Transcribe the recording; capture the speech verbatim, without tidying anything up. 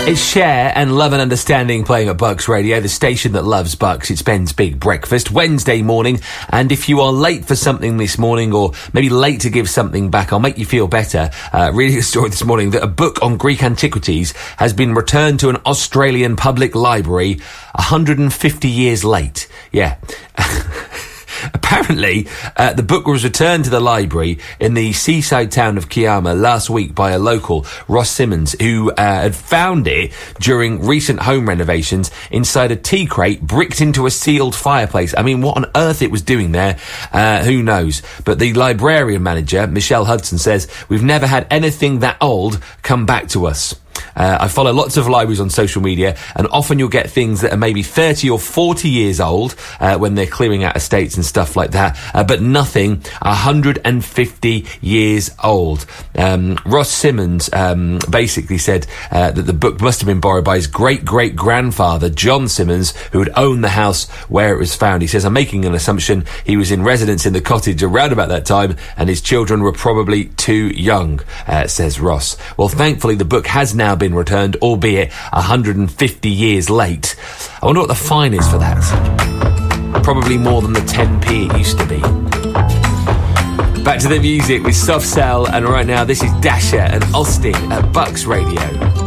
It's Cher and Love and Understanding playing at Bucks Radio, the station that loves Bucks. It's Ben's Big Breakfast, Wednesday morning. And if you are late for something this morning, or maybe late to give something back, I'll make you feel better. Uh, reading a story this morning that a book on Greek antiquities has been returned to an Australian public library one hundred fifty years late. Yeah. Apparently, uh, the book was returned to the library in the seaside town of Kiama last week by a local, Ross Simmons, who uh, had found it during recent home renovations inside a tea crate bricked into a sealed fireplace. I mean, what on earth it was doing there, uh, who knows? But the librarian manager, Michelle Hudson, says, "We've never had anything that old come back to us." Uh, I follow lots of libraries on social media, and often you'll get things that are maybe thirty or forty years old uh, when they're clearing out estates and stuff like that, uh, but nothing one hundred fifty years old. Um, Ross Simmons um, basically said uh, that the book must have been borrowed by his great-great-grandfather, John Simmons, who had owned the house where it was found. He says, "I'm making an assumption he was in residence in the cottage around about that time, and his children were probably too young," uh, says Ross. Well, thankfully, the book has now been returned, albeit one hundred fifty years late. I wonder what the fine is for that. Probably more than the ten p it used to be. Back to the music with Soft Cell, and right now this is Dasher and Austin at Bucks Radio.